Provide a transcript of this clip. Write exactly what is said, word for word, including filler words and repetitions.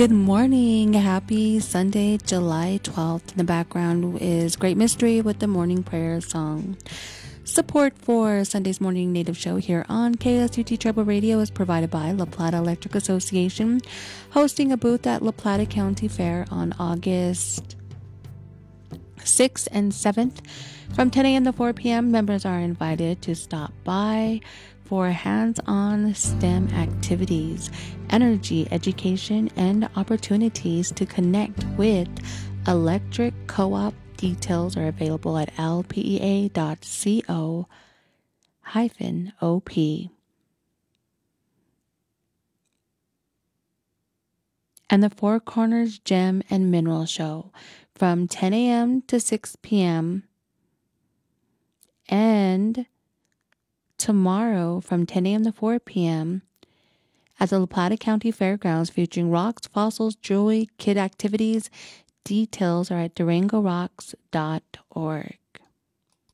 Good morning. Happy Sunday, July twelfth. In the background is Great Mystery with the morning prayer song. Support for Sunday's Morning Native Show here on K S U T Treble Radio is provided by La Plata Electric Association, hosting a booth at La Plata County Fair on August sixth and seventh. From ten a.m. to four p.m., members are invited to stop by for hands-on STEM activities, energy education, and opportunities to connect with electric co-op. Details are available at l p e a dot co hyphen o p. And the Four Corners Gem and Mineral Show from ten a.m. to six p.m. and tomorrow from ten a.m. to four p.m. at the La Plata County Fairgrounds, featuring rocks, fossils, jewelry, kid activities. Details are at durango rocks dot org.